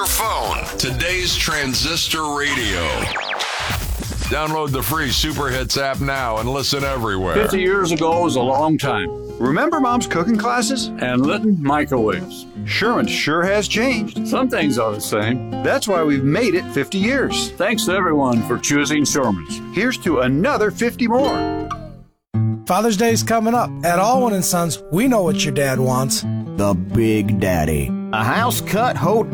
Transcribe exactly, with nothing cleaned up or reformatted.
your phone. Today's Transistor Radio. Download the free Super Hits app now and listen everywhere. fifty years ago was a long time. Remember Mom's cooking classes? And Litton microwaves. Sherman sure has changed. Some things are the same. That's why we've made it fifty years. Thanks to everyone for choosing Sherman's. Here's to another fifty more. Father's Day's coming up. At Allwyn and Sons, we know what your dad wants. The Big Daddy. A house cut haute